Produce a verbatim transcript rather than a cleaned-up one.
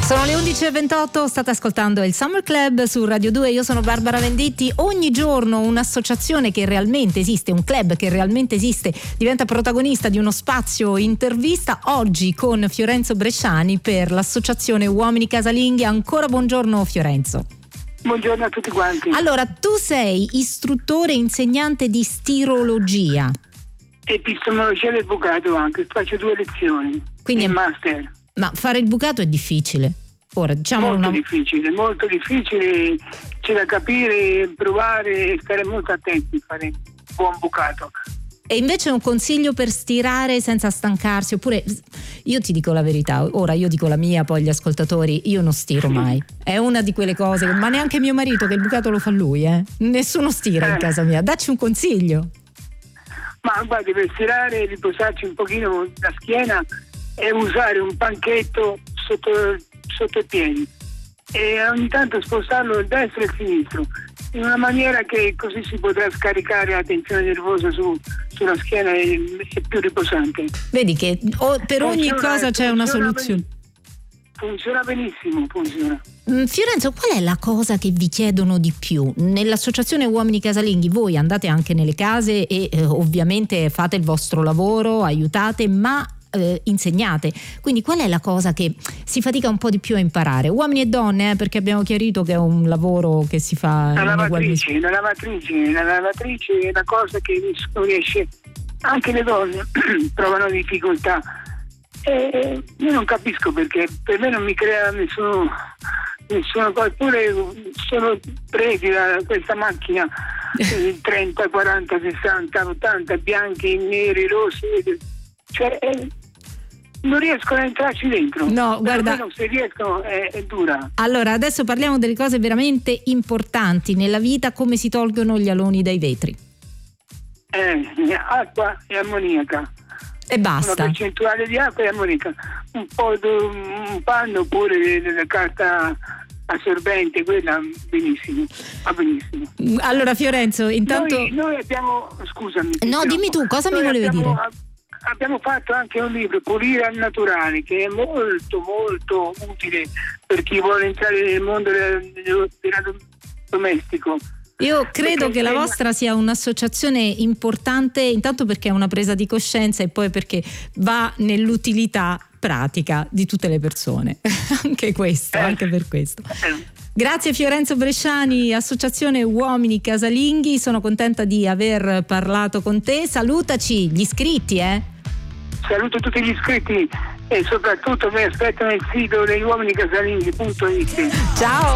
Sono le undici e ventotto, state ascoltando il Summer Club su Radio due, io sono Barbara Venditti. Ogni giorno un'associazione che realmente esiste, un club che realmente esiste, diventa protagonista di uno spazio intervista. Oggi con Fiorenzo Bresciani per l'associazione Uomini Casalinghi. Ancora buongiorno Fiorenzo. Buongiorno a tutti quanti. Allora, tu sei istruttore e insegnante di stirologia. Epistemologia del bucato anche, faccio due lezioni. Quindi in master. Ma fare il bucato è difficile. Ora, diciamo molto una... difficile, molto difficile, c'è da capire, provare e stare molto attenti a fare un buon bucato. E invece un consiglio per stirare senza stancarsi, oppure io ti dico la verità, ora io dico la mia, poi gli ascoltatori, io non stiro mai. È una di quelle cose, ma neanche mio marito, che il bucato lo fa lui, eh. Nessuno stira eh. in casa mia. Dacci un consiglio. Ma guardi, per stirare, riposarci un pochino la schiena e usare un panchetto sotto, sotto i piedi e ogni tanto spostarlo a destra e a sinistra in una maniera che così si potrà scaricare la tensione nervosa su, sulla schiena e è più riposante. Vedi che o, per funziona, ogni cosa c'è una soluzione. Funziona benissimo, funziona. Fiorenzo, qual è la cosa che vi chiedono di più? Nell'associazione Uomini Casalinghi voi andate anche nelle case e eh, ovviamente fate il vostro lavoro, aiutate, ma eh, insegnate. Quindi qual è la cosa che si fatica un po' di più a imparare? Uomini e donne, eh, perché abbiamo chiarito che è un lavoro che si fa la in lavatrice, ugual... la lavatrice, la lavatrice è una cosa che non riesce, anche le donne trovano difficoltà. E io non capisco perché per me non mi crea nessuno, nessuno eppure sono presi da questa macchina trenta, quaranta, sessanta, ottanta bianchi, neri, rossi, cioè eh, non riescono a entrarci dentro. No, guarda, almeno se riescono è, è dura. Allora adesso parliamo delle cose veramente importanti nella vita, come si tolgono gli aloni dai vetri. Eh, acqua e ammoniaca. E basta. Una percentuale di acqua e ammoniaca, un po' di un panno oppure della carta assorbente, quella benissimo, va benissimo. Allora Fiorenzo, intanto noi, noi abbiamo, scusami. No, dimmi tu, cosa mi volevi abbiamo, dire? Abbiamo fatto anche un libro, Pulire al naturale, che è molto molto utile per chi vuole entrare nel mondo del, del, del domestico. Io credo perché che la vostra sia un'associazione importante, intanto perché è una presa di coscienza e poi perché va nell'utilità pratica di tutte le persone. Anche questo, eh. anche per questo. Grazie Fiorenzo Bresciani, associazione Uomini Casalinghi, sono contenta di aver parlato con te. Salutaci gli iscritti, eh? Saluto tutti gli iscritti e soprattutto mi aspetto nel sito degli uomini casalinghi punto it. Ciao!